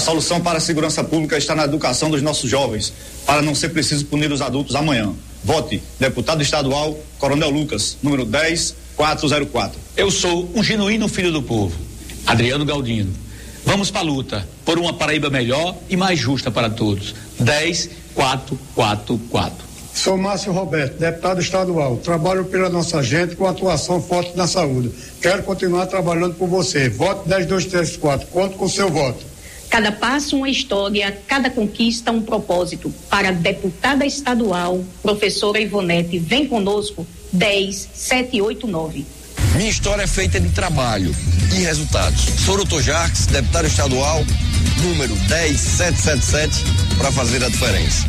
solução para a segurança pública está na educação dos nossos jovens, para não ser preciso punir os adultos amanhã. Vote, deputado estadual Coronel Lucas, número 10404. Eu sou um genuíno filho do povo, Adriano Galdino. Vamos para a luta por uma Paraíba melhor e mais justa para todos. 10444. Sou Márcio Roberto, deputado estadual. Trabalho pela nossa gente com atuação forte na saúde. Quero continuar trabalhando por você. Vote 10234. Conto com seu voto. Cada passo uma história, cada conquista um propósito. Para a deputada estadual, professora Ivonete, vem conosco, 10789. Minha história é feita de trabalho e resultados. Sou Dr. Jacques, deputado estadual, número 10777, para fazer a diferença.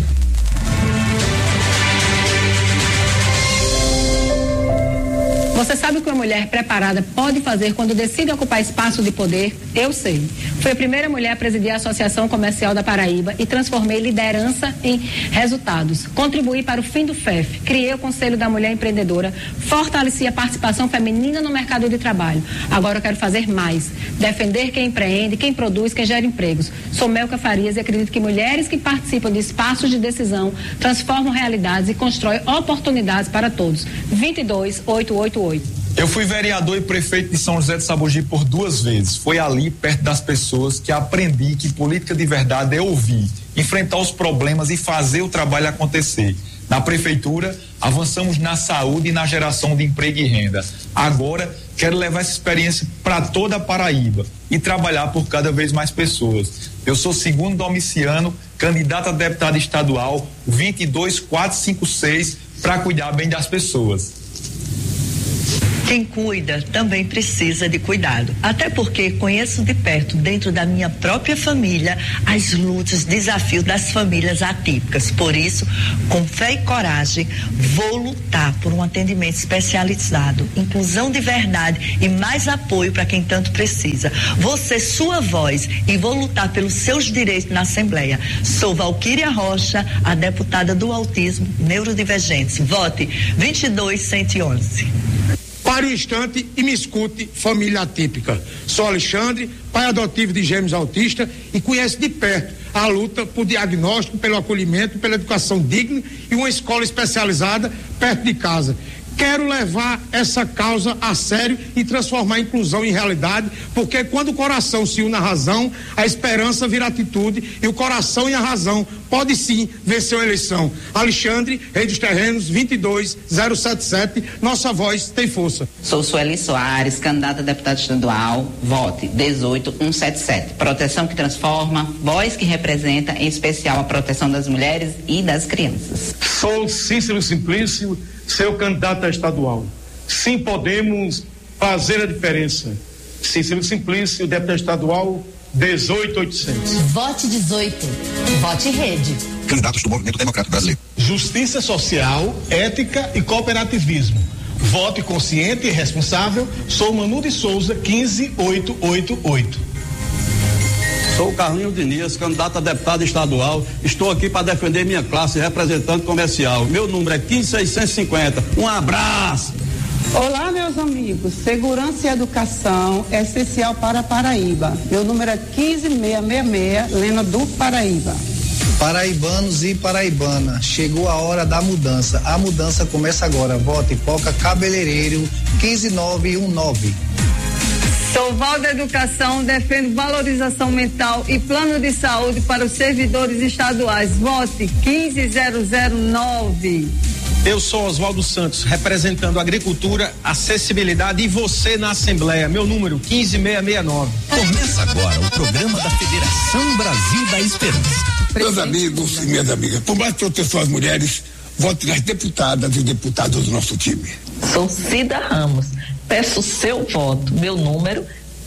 Você sabe o que uma mulher preparada pode fazer quando decide ocupar espaço de poder? Eu sei. Fui a primeira mulher a presidir a Associação Comercial da Paraíba e transformei liderança em resultados. Contribuí para o fim do FEF, criei o Conselho da Mulher Empreendedora, fortaleci a participação feminina no mercado de trabalho. Agora eu quero fazer mais. Defender quem empreende, quem produz, quem gera empregos. Sou Melca Farias e acredito que mulheres que participam de espaços de decisão transformam realidades e constroem oportunidades para todos. 22888. Eu fui vereador e prefeito de São José de Sabogi por 2 vezes. Foi ali, perto das pessoas, que aprendi que política de verdade é ouvir, enfrentar os problemas e fazer o trabalho acontecer. Na prefeitura, avançamos na saúde e na geração de emprego e renda. Agora, quero levar essa experiência para toda a Paraíba e trabalhar por cada vez mais pessoas. Eu sou Segundo Domiciano, candidato a deputado estadual 22456, para cuidar bem das pessoas. Quem cuida também precisa de cuidado, até porque conheço de perto, dentro da minha própria família, as lutas, desafios das famílias atípicas. Por isso, com fé e coragem, vou lutar por um atendimento especializado, inclusão de verdade e mais apoio para quem tanto precisa. Vou ser sua voz e vou lutar pelos seus direitos na Assembleia. Sou Valquíria Rocha, a deputada do autismo neurodivergentes. Vote 22111. Pare um instante e me escute, família atípica. Sou Alexandre, pai adotivo de gêmeos autistas e conheço de perto a luta por diagnóstico, pelo acolhimento, pela educação digna e uma escola especializada perto de casa. Quero levar essa causa a sério e transformar a inclusão em realidade, porque quando o coração se une à razão, a esperança vira atitude e o coração e a razão pode sim vencer a eleição. Alexandre, Rei dos Terrenos, 22077, nossa voz tem força. Sou Sueli Soares, candidata a deputada estadual, vote 18177. Proteção que transforma, voz que representa, em especial a proteção das mulheres e das crianças. Sou Cícero Simplício, seu candidato a estadual. Sim, podemos fazer a diferença. Cícero Simplício, deputado estadual, 18800. Vote 18. Vote Rede. Candidatos do Movimento Democrático Brasileiro. Justiça social, ética e cooperativismo. Vote consciente e responsável. Sou Manu de Souza, 15888. Sou Carlinhos Diniz, candidato a deputado estadual. Estou aqui para defender minha classe, representante comercial. Meu número é 15650. Um abraço! Olá, meus amigos. Segurança e educação é essencial para a Paraíba. Meu número é 15666, Lena do Paraíba. Paraibanos e paraibana, chegou a hora da mudança. A mudança começa agora. Vote Coca Cabeleireiro, 15919. Sou Val da Educação, defendo valorização mental e plano de saúde para os servidores estaduais. Vote 15009. Eu sou Oswaldo Santos, representando agricultura, acessibilidade e você na Assembleia. Meu número 15669. Começa agora o programa da Federação Brasil da Esperança. Meus amigos e minhas amigas, por mais proteção às mulheres, vote nas deputadas e deputados do nosso time. Sou Cida Ramos, peço seu voto. Meu número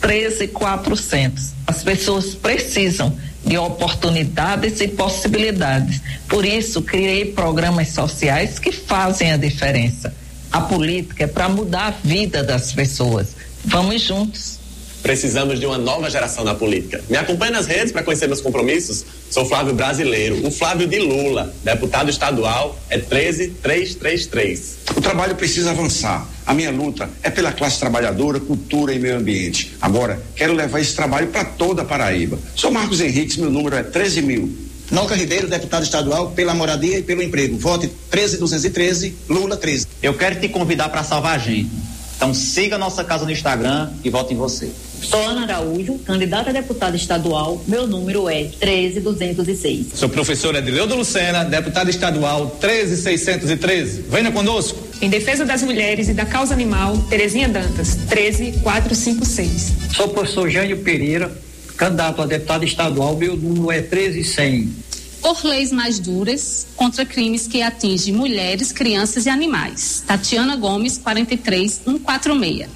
13400. As pessoas precisam de oportunidades e possibilidades. Por isso, criei programas sociais que fazem a diferença. A política é para mudar a vida das pessoas. Vamos juntos. Precisamos de uma nova geração na política. Me acompanhe nas redes para conhecer meus compromissos. Sou Flávio Brasileiro, o Flávio de Lula, deputado estadual, é 13333. O trabalho precisa avançar. A minha luta é pela classe trabalhadora, cultura e meio ambiente. Agora, quero levar esse trabalho para toda a Paraíba. Sou Marcos Henriques, meu número é 13.000. Noca Ribeiro, deputado estadual pela moradia e pelo emprego. Vote 13213, Lula 13. Eu quero te convidar para salvar a gente. Então siga a nossa casa no Instagram e vote em você. Sou Ana Araújo, candidata a deputada estadual. Meu número é 13206. Sou professor Edileudo Lucena, deputada estadual 13613. Venha conosco. Em defesa das mulheres e da causa animal, Terezinha Dantas, 13456. Sou professor Jânio Pereira, candidato a deputado estadual. Meu número é 13100. Por leis mais duras contra crimes que atingem mulheres, crianças e animais. Tatiana Gomes, 43146.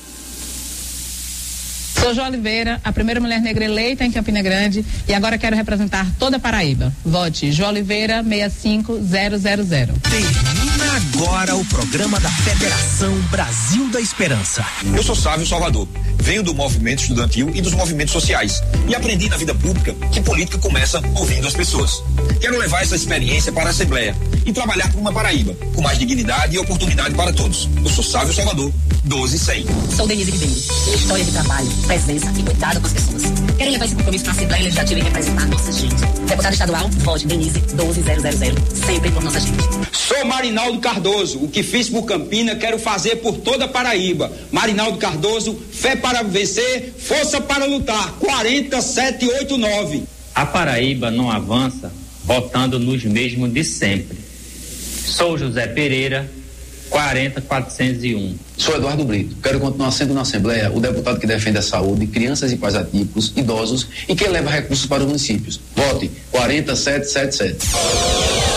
Sou Jo Oliveira, a primeira mulher negra eleita em Campina Grande e agora quero representar toda a Paraíba. Vote Jo Oliveira 65000. Termina agora o programa da Federação Brasil da Esperança. Eu sou Sávio Salvador, venho do movimento estudantil e dos movimentos sociais e aprendi na vida pública que política começa ouvindo as pessoas. Quero levar essa experiência para a Assembleia e trabalhar por uma Paraíba com mais dignidade e oportunidade para todos. Eu sou Sávio Salvador, 12100. Sou Denise Ribeiro, minha história de trabalho, presença e cuidado com as pessoas. Quero levar esse compromisso para a Assembleia Legislativa e representar nossa gente. Deputado estadual, vote Denise 12000, sempre por nossa gente. Sou Marinaldo Cardoso, o que fiz por Campina, quero fazer por toda a Paraíba. Marinaldo Cardoso, fé para vencer, força para lutar, 40789. A Paraíba não avança votando nos mesmos de sempre. Sou José Pereira, 40401. Sou Eduardo Brito. Quero continuar sendo na Assembleia o deputado que defende a saúde, crianças e pais atípicos, idosos e que leva recursos para os municípios. Vote 40777.